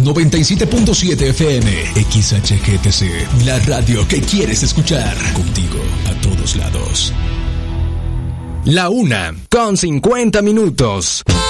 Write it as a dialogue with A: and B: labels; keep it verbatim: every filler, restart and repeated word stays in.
A: noventa y siete punto siete F M. X H G T C, la radio que quieres escuchar. Contigo a todos lados.
B: La una, con cincuenta minutos.